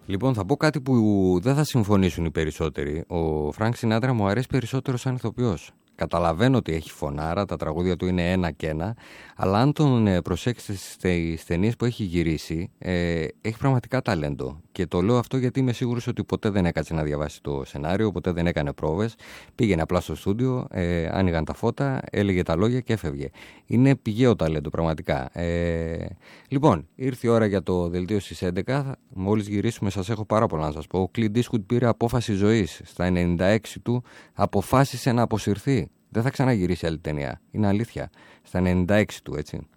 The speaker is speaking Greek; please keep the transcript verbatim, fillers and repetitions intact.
Λοιπόν, θα πω κάτι που δεν θα συμφωνήσουν οι περισσότεροι. Ο Φρανκ Σινάτρα μου αρέσει περισσότερο σαν ηθοποιός. Καταλαβαίνω ότι έχει φωνάρα, τα τραγούδια του είναι ένα και ένα, αλλά αν τον προσέξετε στις ταινίες που έχει γυρίσει, ε, έχει πραγματικά ταλέντο. Και το λέω αυτό γιατί είμαι σίγουρος ότι ποτέ δεν έκατσε να διαβάσει το σενάριο, ποτέ δεν έκανε πρόβες. Πήγαινε απλά στο στούντιο, ε, άνοιγαν τα φώτα, έλεγε τα λόγια και έφευγε. Είναι πηγαίο ταλέντο, πραγματικά. Ε, λοιπόν, ήρθε η ώρα για το δελτίο στις έντεκα. Μόλις γυρίσουμε, σας έχω πάρα πολλά να σας πω. Ο Clint Eastwood πήρε απόφαση ζωής. Στα ενενήντα έξι του αποφάσισε να αποσυρθεί. Δεν θα ξαναγυρίσει άλλη ταινία. Είναι αλήθεια. Στα ενενήντα έξι του, έτσι.